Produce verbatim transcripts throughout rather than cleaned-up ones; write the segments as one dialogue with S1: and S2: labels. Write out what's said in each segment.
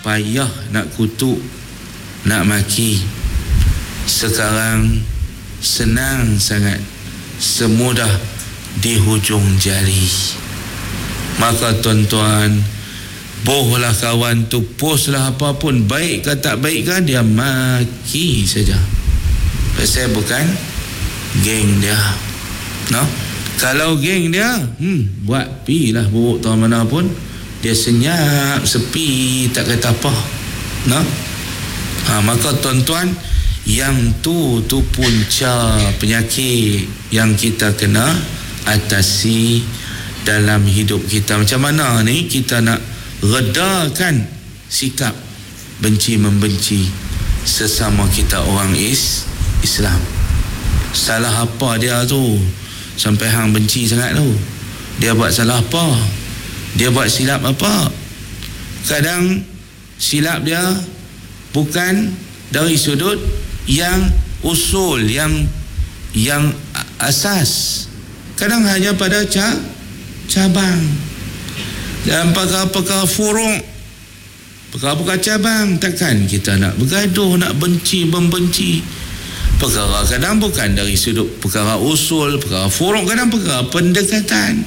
S1: payah nak kutuk, nak maki. Sekarang senang sangat, semudah di hujung jari. Maka tuan-tuan, bohlah kawan tu, postlah apapun, baik ke tak baik kan, dia maki saja. Pasal bukan geng dia, no? Kalau geng dia, hmm, buat pi lah buruk tahun mana pun, dia senyap, sepi, tak kata apa, no? Ha, maka tuan-tuan, yang tu tu punca penyakit yang kita kena atasi dalam hidup kita. Macam mana ni kita nak redakan sikap benci membenci sesama kita orang is Islam? Salah apa dia tu sampai hang benci sangat tu? Dia buat salah apa? Dia buat silap apa? Kadang silap dia bukan dari sudut yang usul, yang yang asas. Kadang hanya pada ca, cabang. Dan perkara-perkara furuk, perkara-perkara cabang, takkan kita nak bergaduh, nak benci, membenci. Perkara kadang bukan dari sudut perkara usul, perkara furuk, kadang perkara pendekatan.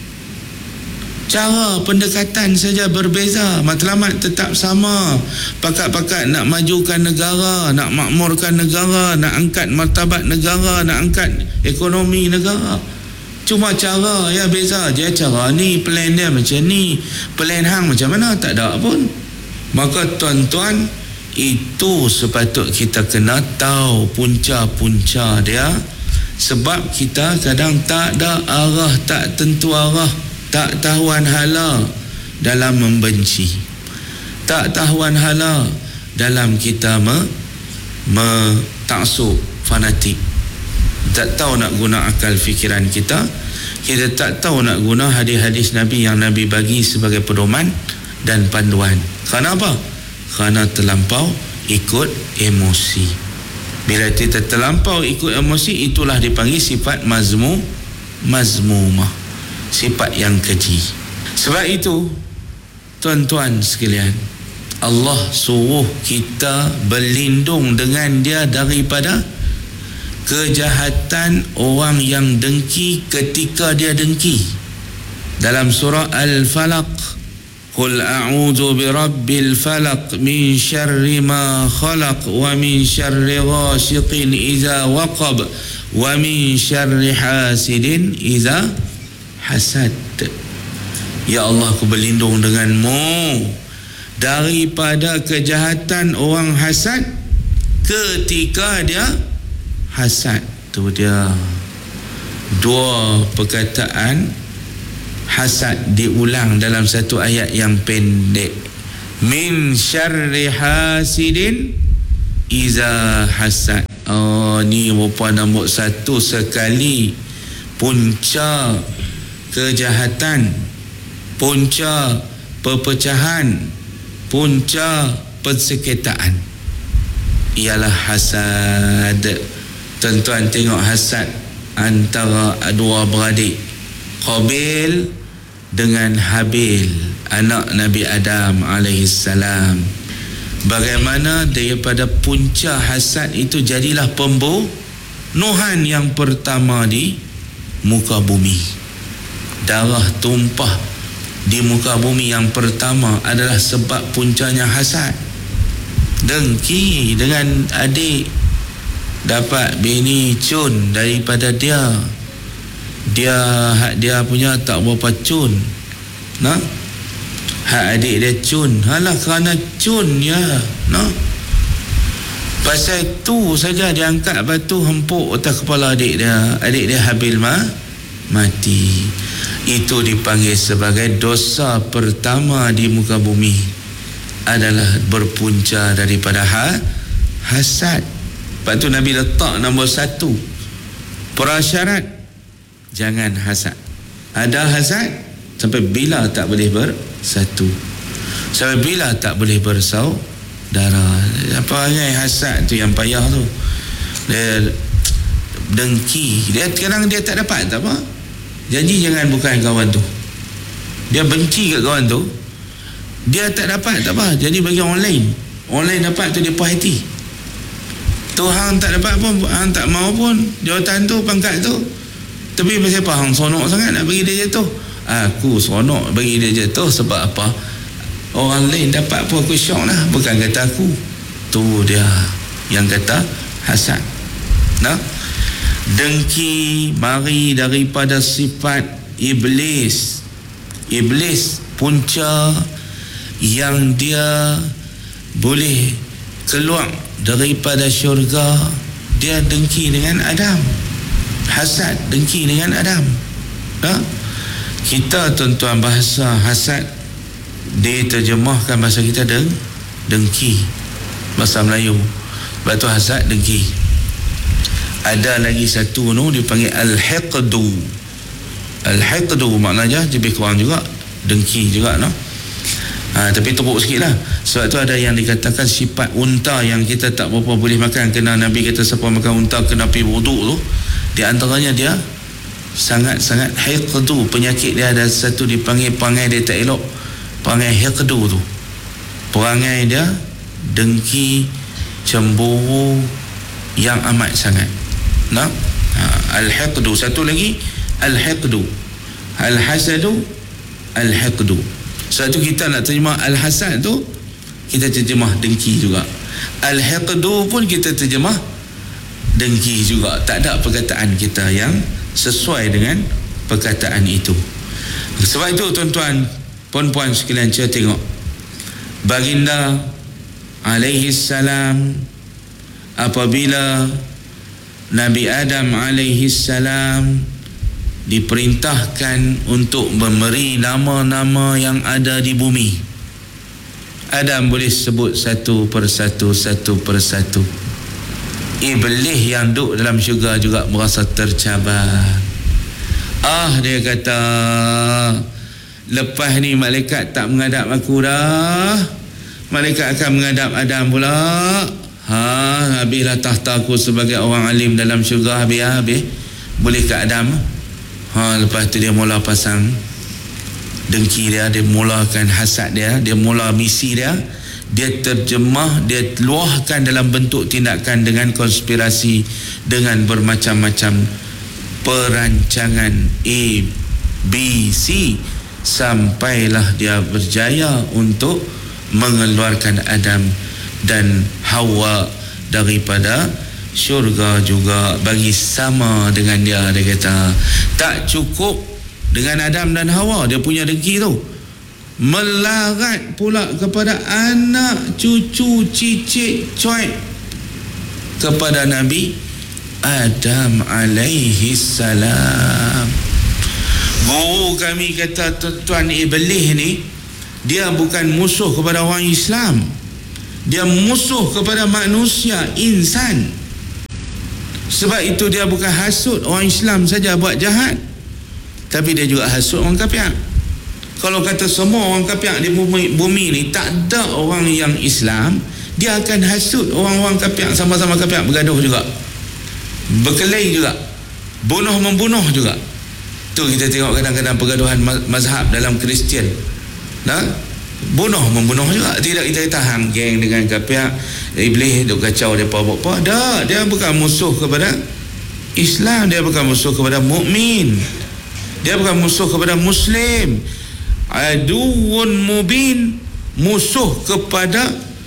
S1: Cara pendekatan saja berbeza, matlamat tetap sama. Pakat-pakat nak majukan negara, nak makmurkan negara, nak angkat martabat negara, nak angkat ekonomi negara. Cuma cara ya beza je. Cara ni, plan dia macam ni, plan hang macam mana, tak ada pun. Maka tuan-tuan, itu sepatut kita kena tahu punca-punca dia. Sebab kita kadang tak ada arah, tak tentu arah, tak tahuan hala dalam membenci, tak tahuan hala dalam kita me, me taksub, fanatik. Tak tahu nak guna akal fikiran kita. Kita tak tahu nak guna hadis-hadis Nabi yang Nabi bagi sebagai pedoman dan panduan. Kerana apa? Kerana terlampau ikut emosi. Bila kita terlampau ikut emosi, itulah dipanggil sifat mazmu, mazmumah, sifat yang keji. Sebab itu tuan-tuan sekalian, Allah suruh kita berlindung dengan dia daripada kejahatan orang yang dengki ketika dia dengki. Dalam surah Al-Falaq, Qul a'udzu birabbil falaq min syarri ma khalaq wa min syarri ghasiqin idza waqab wa min syarri hasidin idza hasad. Ya Allah, aku berlindung denganmu daripada kejahatan orang hasad ketika dia hasad. Tu dia dua perkataan hasad diulang dalam satu ayat yang pendek. Min syarri hasidin iza hasad. Oh, ni rupa nombor satu sekali punca kejahatan, punca perpecahan, punca persengketaan ialah hasad. Tuan-tuan tengok hasad antara dua beradik, Qabil dengan Habil, anak Nabi Adam alaihissalam. Bagaimana daripada punca hasad itu jadilah pembunuhan yang pertama di muka bumi. Darah tumpah di muka bumi yang pertama adalah sebab puncanya hasad. Dengki dengan adik, dapat bini cun daripada dia. Dia hak dia punya tak berapa cun, nah, hak adik dia cun. Halah, kerana cun ya, nah, pasal tu saja dia angkat batu hempuk atas kepala adik dia. Adik dia Habil mah mati. Itu dipanggil sebagai dosa pertama di muka bumi, adalah berpunca daripada ha, hasad. Lepas tu Nabi letak nombor satu prasyarat, jangan hasad. Ada hasad sampai bila tak boleh bersatu, sampai bila tak boleh bersaudara. Apa yang hasad tu yang payah tu, dia dengki. Dia kadang dia tak dapat tak apa, janji jangan bukan kawan tu, dia benci kat kawan tu, Dia tak dapat, tak apa, jadi bagi orang lain. Orang lain dapat tu dia puas hati. Tu hang tak dapat pun, hang tak mau pun jawatan tu, pangkat tu. Tapi pasal apa hang seronok sangat nak bagi dia jatuh? Aku seronok bagi dia jatuh sebab apa? Orang lain dapat pun aku syok lah, bukan kata aku. Tu dia yang kata hasad. Nah, dengki mari daripada sifat iblis. Iblis punca yang dia boleh keluar daripada syurga, dia dengki dengan Adam. Hasad, dengki dengan Adam. Nah, kita tuan-tuan bahasa hasad diterjemahkan bahasa kita deng, dengki, bahasa Melayu. Sebab tu hasad, dengki. Ada lagi satu tu dipanggil al-hiqdu. Al-hiqdu maknanya lebih kurang juga dengki juga, no? Ha, tapi teruk sikit lah. Sebab tu ada yang dikatakan sifat unta yang kita tak berapa boleh makan, kena Nabi kata siapa makan unta kena pergi wuduk tu, di antaranya dia sangat-sangat hiqdu. Penyakit dia ada satu dipanggil perangai dia tak elok, perangai hiqdu tu. Perangai dia dengki, cemburu yang amat sangat. Nah, ha, al-hiqdu. Satu lagi al-hiqdu, al-hasadu, al-hiqdu. Sebab tu kita nak terjemah al-hasad tu, kita terjemah dengki juga. Al-hiqdu pun kita terjemah dengki juga. Tak ada perkataan kita yang sesuai dengan perkataan itu. Sebab itu tuan-tuan, puan-puan sekalian, saya tengok baginda alaihi salam, apabila Nabi Adam alaihi salam diperintahkan untuk memberi nama-nama yang ada di bumi, Adam boleh sebut satu persatu, satu persatu. Iblis yang duduk dalam syurga juga merasa tercabar. Ah, dia kata, lepas ni malaikat tak menghadap aku dah, malaikat akan menghadap Adam pula. Ha, habislah tahta aku sebagai orang alim dalam syurga, habis habis. Boleh ke Adam? Ha, lepas tu dia mula pasang dengki dia, dia mulakan hasad dia, dia mula misi dia, dia terjemah, dia luahkan dalam bentuk tindakan dengan konspirasi, dengan bermacam-macam perancangan A, B, C, sampailah dia berjaya untuk mengeluarkan Adam dan Hawa daripada syurga juga, bagi sama dengan dia. Dia kata tak cukup dengan Adam dan Hawa, dia punya dengki tu melarat pula kepada anak, cucu, cicit, cuit kepada Nabi Adam alaihi salam. Guru kami kata, tuan Iblis ni dia bukan musuh kepada orang Islam, dia musuh kepada manusia, insan. Sebab itu dia bukan hasut orang Islam saja buat jahat, tapi dia juga hasut orang kafir. Kalau kata semua orang kafir di bumi, bumi ni tak ada orang yang Islam, dia akan hasut orang-orang kafir, sama-sama kafir, bergaduh juga, berkelahi juga, bunuh-membunuh juga. Tu kita tengok kadang-kadang pergaduhan mazhab dalam Kristian, nah, bunuh-membunuh juga. Tidak kita kata hang geng dengan kafir, Iblis duk kacau dia apa-apa. Dah, dia bukan musuh kepada Islam, dia bukan musuh kepada mukmin, dia bukan musuh kepada Muslim. Aduun mubin, musuh kepada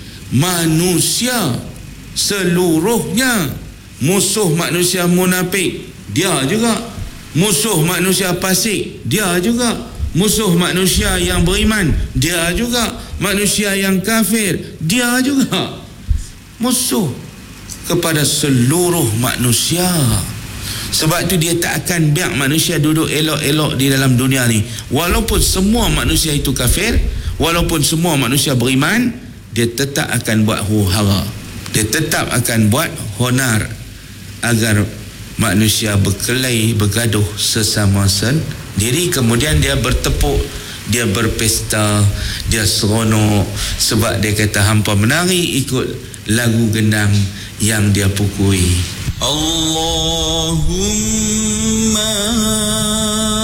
S1: manusia seluruhnya. Musuh manusia munafik, dia juga. Musuh manusia fasik, dia juga. Musuh manusia yang beriman, dia juga. Manusia yang kafir, dia juga. Musuh kepada seluruh manusia. Sebab tu dia tak akan biar manusia duduk elok-elok di dalam dunia ni. Walaupun semua manusia itu kafir, walaupun semua manusia beriman, dia tetap akan buat huru-hara, dia tetap akan buat honar agar manusia berkelahi, bergaduh sesama sendiri. Kemudian dia bertepuk, dia berpesta, dia seronok sebab dia kata hampa menari ikut lagu gendang yang dia pukui. Allahumma